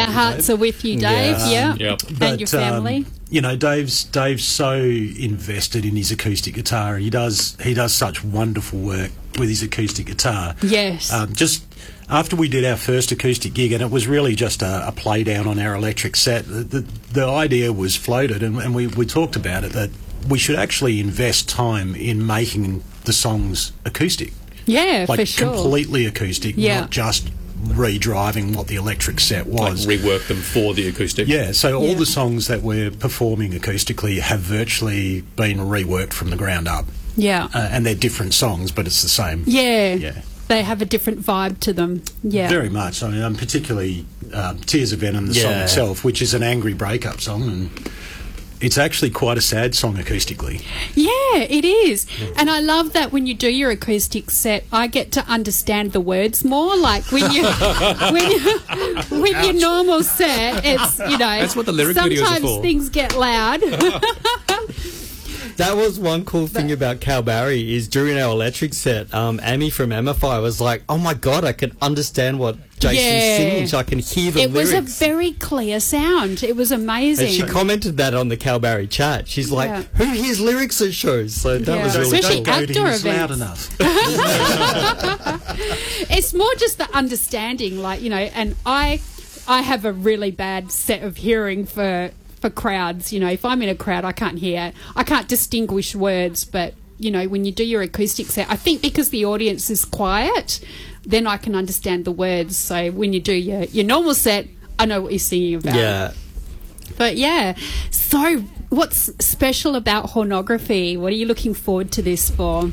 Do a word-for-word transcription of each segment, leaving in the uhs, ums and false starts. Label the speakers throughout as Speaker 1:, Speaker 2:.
Speaker 1: Our hearts are with you, Dave.
Speaker 2: Yeah.
Speaker 1: Yeah,
Speaker 2: Yep.
Speaker 1: and
Speaker 3: But,
Speaker 1: your family.
Speaker 3: Um, you know, Dave's Dave's so invested in his acoustic guitar. He does he does such wonderful work with his acoustic guitar.
Speaker 1: Yes.
Speaker 3: Um, just after we did our first acoustic gig, and it was really just a, a play down on our electric set, the, the, the idea was floated, and, and we, we talked about it, that we should actually invest time in making the songs acoustic.
Speaker 1: Yeah,
Speaker 3: like
Speaker 1: for sure.
Speaker 3: completely acoustic,
Speaker 1: Yeah.
Speaker 3: not just redriving what the electric set
Speaker 2: Like
Speaker 3: was.
Speaker 2: rework them for the acoustic.
Speaker 3: Yeah, so all
Speaker 1: Yeah.
Speaker 3: the songs that we're performing acoustically have virtually been reworked from the ground up.
Speaker 1: Yeah.
Speaker 3: Uh, and they're different songs, but it's the same.
Speaker 1: Yeah.
Speaker 3: Yeah.
Speaker 1: They have a different vibe to them. Yeah.
Speaker 3: Very much. I mean, um, particularly um, Tears of Venom, the song
Speaker 4: Yeah.
Speaker 3: itself, which is an angry breakup song, and it's actually quite a sad song acoustically.
Speaker 1: Yeah, it is. And I love that when you do your acoustic set, I get to understand the words more. Like when you when you when your normal set, it's, you know,
Speaker 2: That's what the lyric videos are
Speaker 1: sometimes
Speaker 2: for.
Speaker 1: things get loud.
Speaker 4: That was one cool thing about Cal Barry is during our electric set, um, Amy from Amify was like, "Oh my god, I can understand what Jason's
Speaker 1: Yeah.
Speaker 4: singing. So I can hear the
Speaker 1: It was
Speaker 4: lyrics."
Speaker 1: a very clear sound. It was amazing.
Speaker 4: And she commented that on the Cal Barry chat. She's like,
Speaker 1: Yeah.
Speaker 4: "Who hears lyrics at shows?" So that
Speaker 1: Yeah.
Speaker 4: was really
Speaker 1: Especially
Speaker 4: cool.
Speaker 3: Don't go to
Speaker 1: outdoor
Speaker 3: him, it's loud
Speaker 1: events.
Speaker 3: enough.
Speaker 1: It's more just the understanding, like, you know, and I I have a really bad set of hearing for for crowds. You know, if I'm in a crowd, I can't hear, I can't distinguish words, but, you know, when you do your acoustic set, I think because the audience is quiet, then I can understand the words. So when you do your, your normal set, I know what you're singing about.
Speaker 4: Yeah.
Speaker 1: But yeah, so what's special about Hornography? What are you looking forward to this for?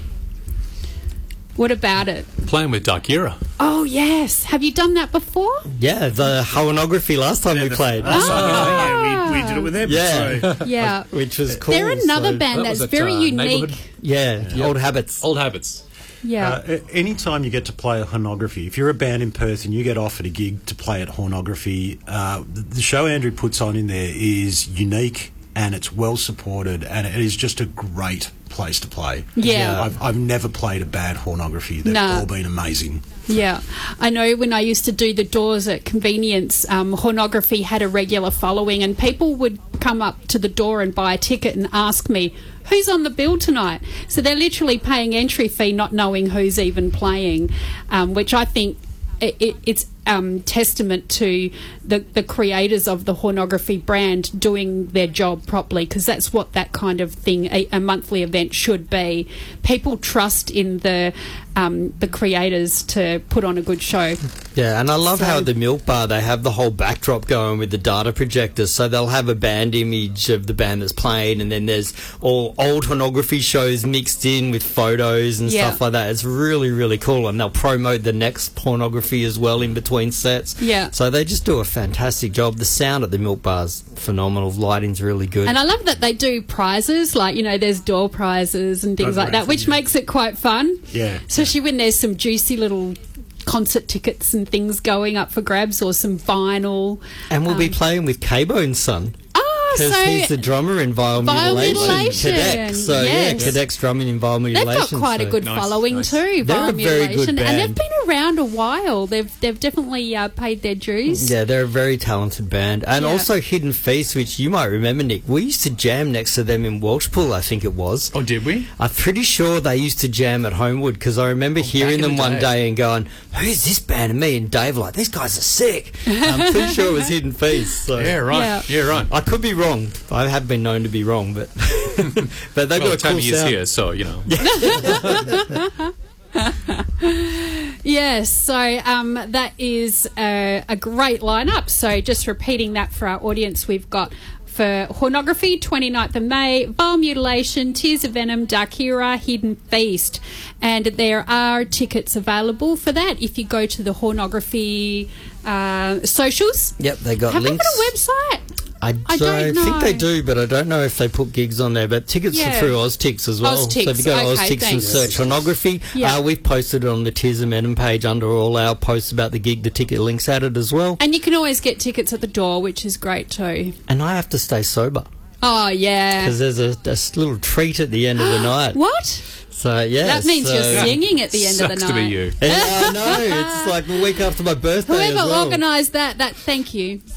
Speaker 1: What about it?
Speaker 2: Playing with Darkira.
Speaker 1: Oh, yes. Have you done that before?
Speaker 4: Yeah, the Hornography last time we played.
Speaker 5: Yeah, we, we did it with them.
Speaker 4: Yeah.
Speaker 5: So.
Speaker 1: Yeah.
Speaker 4: Which was cool.
Speaker 1: They're another
Speaker 4: so-
Speaker 1: band
Speaker 2: That
Speaker 1: that's
Speaker 2: was at,
Speaker 1: very
Speaker 2: uh,
Speaker 1: unique.
Speaker 2: Neighbourhood?
Speaker 4: Yeah, old habits.
Speaker 2: Old habits.
Speaker 1: Yeah.
Speaker 3: Uh, a- anytime you get to play a Hornography, if you're a band in Perth and you get offered a gig to play at Hornography, uh, the, the show Andrew puts on in there is unique and it's well supported, and it is just a great place to play.
Speaker 1: Yeah.
Speaker 3: I've, I've never played a bad Hornography. They've
Speaker 1: No.
Speaker 3: all been amazing.
Speaker 1: Yeah, I know when I used to do the doors at Convenience, um, Hornography had a regular following, and people would come up to the door and buy a ticket and ask me, who's on the bill tonight? So they're literally paying entry fee not knowing who's even playing, um, which I think it, it, it's um, testament to the, the creators of the Hornography brand doing their job properly, because that's what that kind of thing, a, a monthly event should be. People trust in the um, the creators to put on a good show.
Speaker 4: Yeah, and I love
Speaker 1: So-
Speaker 4: how at the Milk Bar they have the whole backdrop going with the data projectors. So they'll have a band image of the band that's playing, and then there's all old Hornography shows mixed in with photos and
Speaker 1: Yeah.
Speaker 4: stuff like that. It's really, really cool. And they'll promote the next Pornography as well in between sets.
Speaker 1: Yeah.
Speaker 4: So they just do a fantastic job. The sound at the Milk Bar's phenomenal. Lighting's really good.
Speaker 1: And I love that they do prizes, like, you know, there's door prizes and things
Speaker 5: Oh,
Speaker 1: like that, which
Speaker 5: yeah.
Speaker 1: makes it quite fun.
Speaker 3: Yeah.
Speaker 1: Especially when there's some juicy little concert tickets and things going up for grabs, or some vinyl.
Speaker 4: And we'll be
Speaker 1: um,
Speaker 4: playing with K-Bone's son.
Speaker 1: Oh,
Speaker 4: Because
Speaker 1: so
Speaker 4: he's the drummer in Vile
Speaker 1: Vile
Speaker 4: Mutilation.
Speaker 1: Mutilation,
Speaker 4: Cadec. So,
Speaker 1: yes.
Speaker 4: yeah, Cadec's drumming in Vile
Speaker 1: they've
Speaker 4: Mutilation.
Speaker 1: got quite a
Speaker 4: so-
Speaker 1: good
Speaker 5: Nice,
Speaker 1: following
Speaker 5: nice.
Speaker 1: too,
Speaker 4: They're
Speaker 1: Vile
Speaker 4: a very good
Speaker 1: Mutilation. And they've
Speaker 4: band.
Speaker 1: been around a while. They've they've definitely uh, paid their dues.
Speaker 4: Yeah, they're a very talented band. And
Speaker 1: Yeah.
Speaker 4: also Hidden Feast, which you might remember, Nick. We used to jam next to them in Welshpool, I think it was.
Speaker 5: Oh, did we?
Speaker 4: I'm pretty sure they used to jam at Homewood, because I remember hearing
Speaker 5: in
Speaker 4: them
Speaker 5: the
Speaker 4: one
Speaker 5: day.
Speaker 4: day and going, who's this band? And me and Dave were like, these guys are sick. I'm pretty sure it was Hidden Feast. So.
Speaker 5: Yeah, right.
Speaker 1: Yeah.
Speaker 5: Yeah, right.
Speaker 4: I could be wrong. I have been known to be wrong, but but they've
Speaker 2: Well,
Speaker 4: got a cool
Speaker 2: Tammy is
Speaker 4: sound.
Speaker 2: here, so, you know.
Speaker 1: Yes, so um, that is a, a great lineup. So just repeating that for our audience, we've got for Hornography, twenty-ninth of May, Vile Mutilation, Tears of Venom, Darkira, Hidden Feast. And there are tickets available for that if you go to the Hornography uh, socials.
Speaker 4: Yep, they got
Speaker 1: Have
Speaker 4: links.
Speaker 1: they got a website?
Speaker 4: I
Speaker 1: I
Speaker 4: don't,
Speaker 1: don't
Speaker 4: think they
Speaker 1: know.
Speaker 4: do, but I don't know if they put gigs on there. But tickets
Speaker 1: Yeah.
Speaker 4: are through Oztix as well.
Speaker 1: Oztix,
Speaker 4: So if you go to
Speaker 1: okay,
Speaker 4: Oztix and
Speaker 1: thanks.
Speaker 4: search Hornography,
Speaker 1: Yeah.
Speaker 4: uh, we've posted it on the Tears of Venom page under all our posts about the gig. The ticket links added as well.
Speaker 1: And you can always get tickets at the door, which is great too.
Speaker 4: And I have to stay sober
Speaker 1: Oh, yeah.
Speaker 4: because there's a, a s- little treat at the end of the night.
Speaker 1: What?
Speaker 4: So yeah,
Speaker 1: That means
Speaker 4: so,
Speaker 1: you're singing at the end
Speaker 2: Sucks
Speaker 1: of the
Speaker 2: to
Speaker 1: night.
Speaker 2: be you.
Speaker 4: Yeah, I know. It's like the week after my birthday
Speaker 1: Whoever
Speaker 4: as well.
Speaker 1: organised that, that thank you.